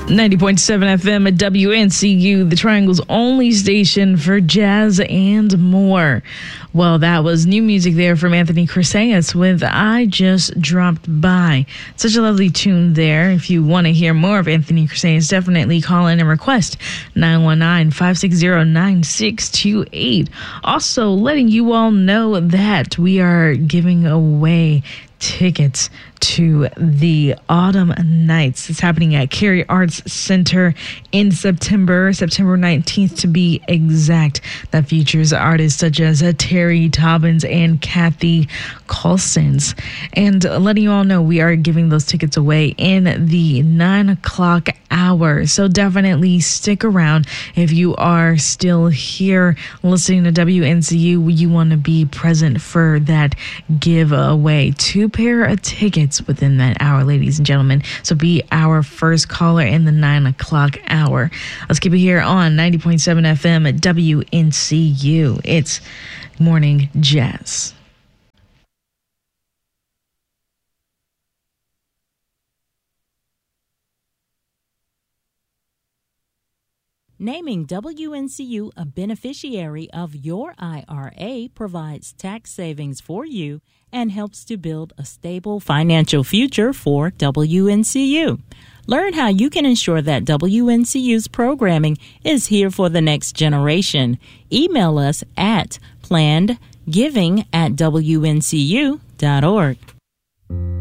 90.7 FM at WNCU, the Triangle's only station for jazz and more. Well, that was new music there from Anthony Chrysaeus with I Just Dropped By. Such a lovely tune there. If you want to hear more of Anthony Chrysaeus, definitely call in and request 919-560-9628. Also, letting you all know that we are giving away tickets to the Autumn Nights. It's happening at Cary Arts Center in September 19th to be exact. That features artists such as Terry Tobbins and Kathy Coulsons. And letting you all know, we are giving those tickets away in the 9 o'clock hour. So definitely stick around. If you are still here listening to WNCU, you want to be present for that giveaway. 2 pair of tickets within that hour, ladies and gentlemen. So be our first caller in the 9 o'clock hour. Let's keep it here on 90.7 FM at WNCU. It's Morning Jazz. Naming WNCU a beneficiary of your IRA provides tax savings for you and helps to build a stable financial future for WNCU. Learn how you can ensure that WNCU's programming is here for the next generation. Email us at plannedgiving@WNCU.org.